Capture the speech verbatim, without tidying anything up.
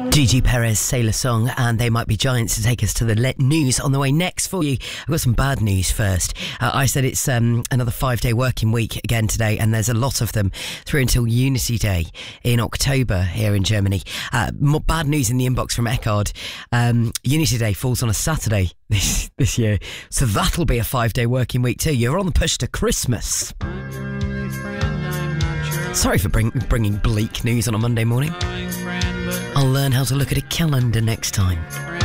Gigi Perez, Sailor Song, and They Might Be Giants to take us to the le- news on the way next for you. I've got some bad news first. Uh, I said it's um, another five-day working week again today, and there's a lot of them through until Unity Day in October here in Germany. Uh, more bad news in the inbox from Eckhard. Um, Unity Day falls on a Saturday this, this year, so that'll be a five-day working week too. You're on the push to Christmas. Sorry for bring, bringing bleak news on a Monday morning. I'll learn how to look at a calendar next time.